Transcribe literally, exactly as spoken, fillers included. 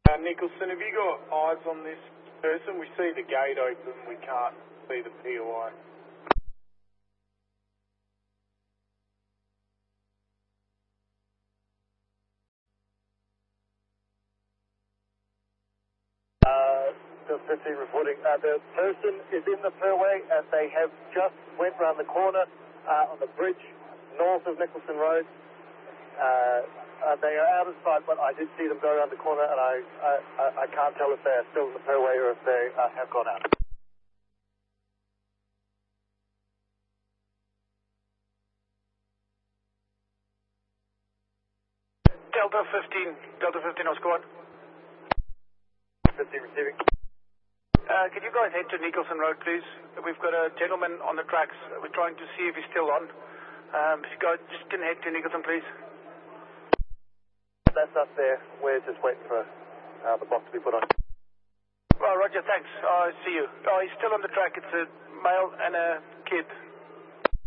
Uh, Nicholson, have you got eyes on this person? We see the gate open, we can't see the P O I. Uh, Bill fifteen reporting. Uh, the person is in the fairway and they have just went round the corner uh, on the bridge north of Nicholson Road. Uh, uh, they are out of sight, but I did see them go around the corner, and I I, I can't tell if they are still in the fairway or if they uh, have gone out. Delta fifteen, Delta fifteen, Oscar one. fifteen receiving. Uh, can you guys head to Nicholson Road, please? We've got a gentleman on the tracks. We're trying to see if he's still on. Um, if you guys just can head to Nicholson, please. That's us there. We're just waiting for uh, the box to be put on. Well, Roger, thanks. I see you. Oh, he's still on the track. It's a male and a kid.